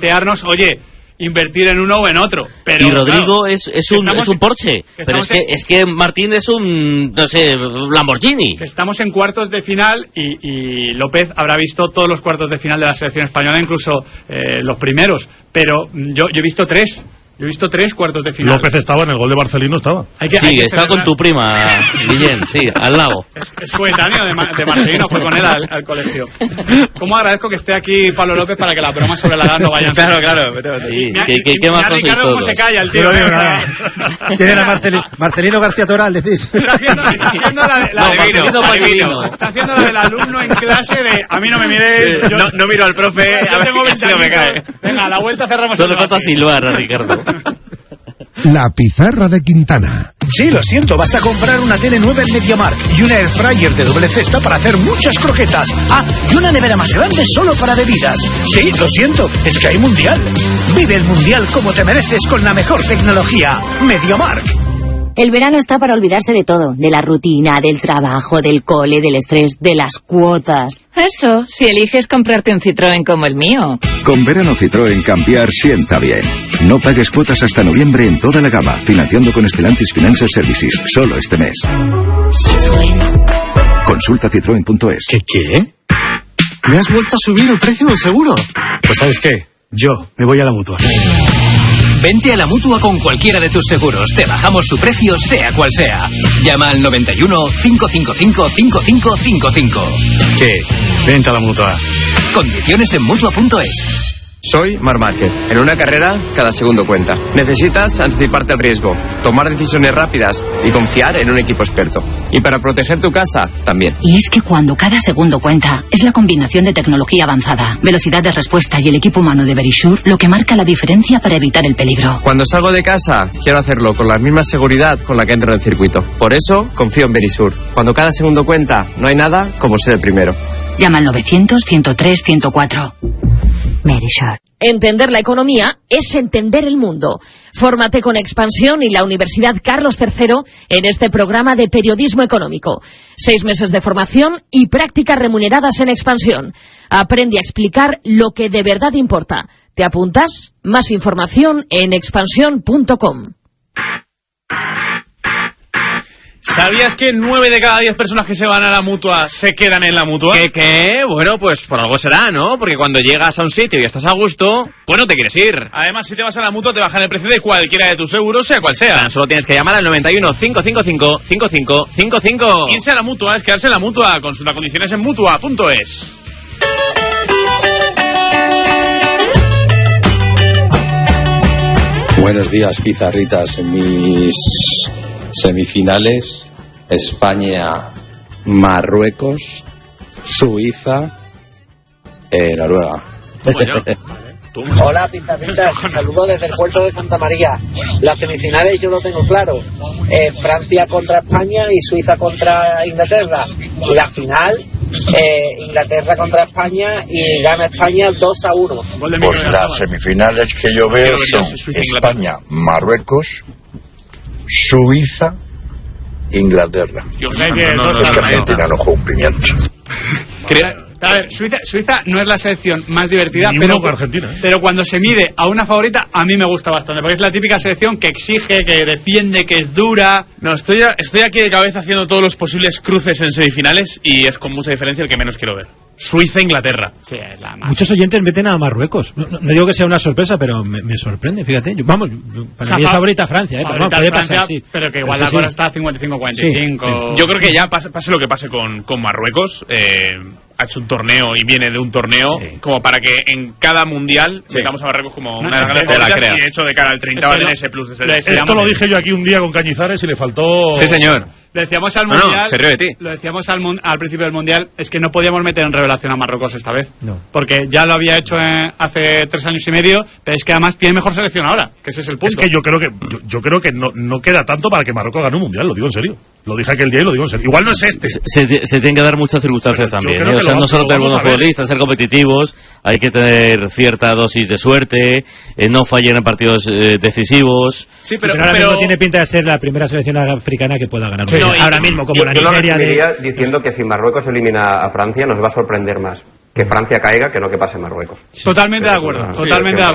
plantearnos, oye, invertir en uno o en otro. Pero, y Rodrigo claro, es un Porsche, pero es que Martín es un, no sé, Lamborghini. Estamos en cuartos de final y López habrá visto todos los cuartos de final de la selección española, incluso los primeros, pero yo he visto 3. Yo he visto 3 cuartos de final. López estaba en el gol de Marcelino, estaba. Sí, está con tu prima, Guillén, sí, al lado. Es coetáneo de Marcelino, fue con él al colegio. ¿Cómo agradezco que esté aquí Pablo López para que las bromas sobre la edad no vayan? Claro. Sí, ¿qué más sois Ricardo todos? cómo se calla el tío. No digo nada. ¿Quién era Marcelino García Toral, decís? Está haciendo Está haciendo la del alumno en clase de a mí no me mire. No miro al profe, a ver si no me cae. Venga, a la vuelta cerramos. Solo falta silbar a Ricardo. La pizarra de Quintana. Sí, lo siento, vas a comprar una tele nueva en MediaMarkt y una air fryer de doble cesta para hacer muchas croquetas. Y una nevera más grande solo para bebidas. Sí, lo siento, es que hay mundial. Vive el mundial como te mereces con la mejor tecnología. MediaMarkt. El verano está para olvidarse de todo, de la rutina, del trabajo, del cole, del estrés, de las cuotas. Eso, si eliges comprarte un Citroën como el mío. Con verano Citroën cambiar sienta bien. No pagues cuotas hasta noviembre en toda la gama, financiando con Stellantis Financial Services, solo este mes. Citroën. Consulta citroen.es. ¿Qué? ¿Me has vuelto a subir el precio del seguro? Pues ¿sabes qué? Yo me voy a la Mutua. Vente a la Mutua con cualquiera de tus seguros. Te bajamos su precio, sea cual sea. Llama al 91 555 5555. ¿Qué? Vente a la Mutua. Condiciones en Mutua.es. Soy Marc Márquez. En una carrera, cada segundo cuenta. Necesitas anticiparte al riesgo, tomar decisiones rápidas y confiar en un equipo experto. Y para proteger tu casa, también. Y es que cuando cada segundo cuenta, es la combinación de tecnología avanzada, velocidad de respuesta y el equipo humano de Verisure lo que marca la diferencia para evitar el peligro. Cuando salgo de casa, quiero hacerlo con la misma seguridad con la que entro en el circuito. Por eso, confío en Verisure. Cuando cada segundo cuenta, no hay nada como ser el primero. Llama al 900-103-104. Verisure. Entender la economía es entender el mundo. Fórmate con Expansión y la Universidad Carlos III en este programa de periodismo económico. 6 meses de formación y prácticas remuneradas en Expansión. Aprende a explicar lo que de verdad importa. ¿Te apuntas? Más información en expansión.com. ¿Sabías que 9 de cada 10 personas que se van a la Mutua se quedan en la Mutua? ¿Qué? Bueno, pues por algo será, ¿no? Porque cuando llegas a un sitio y estás a gusto, pues no te quieres ir. Además, si te vas a la Mutua te bajan el precio de cualquiera de tus seguros, sea cual sea. Solo tienes que llamar al 91 555 5555. Irse a la Mutua es quedarse en la Mutua. Consulta condiciones en Mutua.es. Buenos días, pizarritas. En mis semifinales, España, Marruecos, Suiza, Noruega. Hola, pizarritas. Saludos desde el puerto de Santa María. Las semifinales yo lo tengo claro. Francia contra España y Suiza contra Inglaterra. Y la final, Inglaterra contra España y gana España 2-1. Pues las semifinales que yo veo son España, Marruecos, Suiza, Inglaterra. Es que Argentina no juega un pimiento. A ver, Suiza no es la selección más divertida, Argentina, pero cuando se mide a una favorita, a mí me gusta bastante, porque es la típica selección que exige, que defiende, que es dura. No, estoy aquí de cabeza haciendo todos los posibles cruces en semifinales y es con mucha diferencia el que menos quiero ver. Suiza-Inglaterra. Sí, es la más. Muchos oyentes meten a Marruecos. No digo que sea una sorpresa, pero me sorprende, fíjate. Para mí es favorita Francia, pero puede pasar, sí. Pero que igual la cosa está 55-45. Sí. Yo creo que ya pase lo que pase con Marruecos, ha hecho un torneo y viene de un torneo como para que en cada mundial metamos a Marruecos como una de las grandes favoritas, y de hecho de cara al 30 va a tener ese plus de selección. Esto lo dije yo aquí un día con Cañizares y le faltó... Sí, señor. Le decíamos al Mundial, se ríe de ti. Lo decíamos al principio del Mundial, es que no podíamos meter en revelación a Marruecos esta vez. No. Porque ya lo había hecho hace 3 años y medio, pero es que además tiene mejor selección ahora, que ese es el punto. Es que yo creo que no queda tanto para que Marruecos gane un Mundial, lo digo en serio. Lo dije aquel día y lo digo en serio. Igual no es este. Se tienen que dar muchas circunstancias también. O sea, no solo tener buenos futbolistas, ser competitivos, hay que tener cierta dosis de suerte, no fallar en partidos decisivos. Sí, pero ahora mismo tiene pinta de ser la primera selección africana que pueda ganar. Sí, ahora mismo, como la Nigeria. Diciendo que si Marruecos elimina a Francia nos va a sorprender más que Francia caiga que no que pase Marruecos. Totalmente de acuerdo. Totalmente de acuerdo.